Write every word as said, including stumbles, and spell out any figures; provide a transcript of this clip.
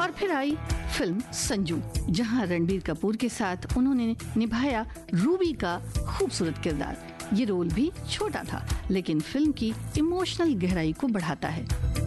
और फिर आई फिल्म संजू, जहां रणबीर कपूर के साथ उन्होंने निभाया रूबी का खूबसूरत किरदार। ये रोल भी छोटा था, लेकिन फिल्म की इमोशनल गहराई को बढ़ाता है।